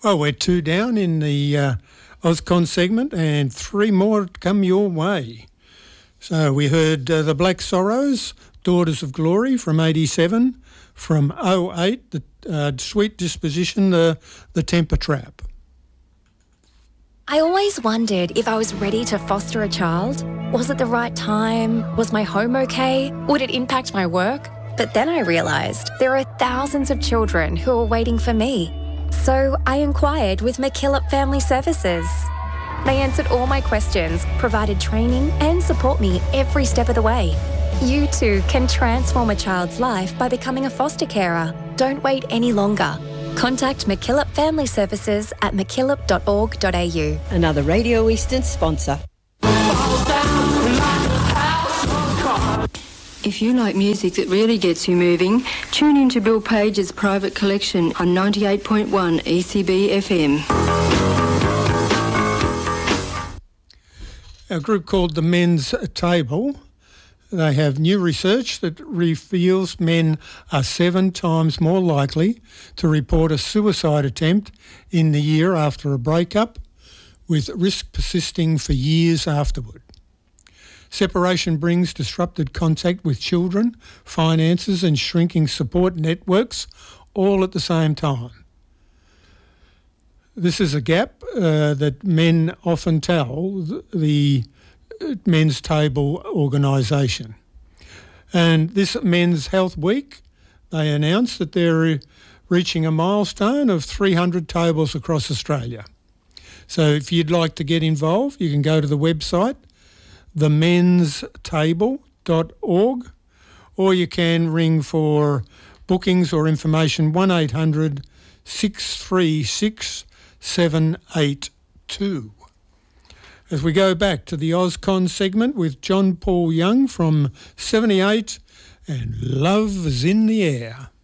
Well, we're 2 down in the Ozcon segment and 3 more come your way. So we heard the Black Sorrows, Daughters of Glory from 87, from 08, the Sweet Disposition, the Temper Trap. I always wondered if I was ready to foster a child. Was it the right time? Was my home okay? Would it impact my work? But then I realised there are thousands of children who are waiting for me. So I inquired with McKillop Family Services. They answered all my questions, provided training and support me every step of the way. You too can transform a child's life by becoming a foster carer. Don't wait any longer. Contact McKillop Family Services at mckillop.org.au. Another Radio Eastern sponsor. If you like music that really gets you moving, tune in to Bill Page's Private Collection on 98.1 ECB FM. A group called the Men's Table, they have new research that reveals men are 7 times more likely to report a suicide attempt in the year after a breakup, with risk persisting for years afterward. Separation brings disrupted contact with children, finances and shrinking support networks all at the same time. This is a gap that men often tell the Men's Table organisation. And this Men's Health Week, they announced that they're reaching a milestone of 300 tables across Australia. So if you'd like to get involved, you can go to the website themenstable.org, or you can ring for bookings or information 1800 636 782. As we go back to the Ozcon segment with John Paul Young from 78 and Love is in the Air.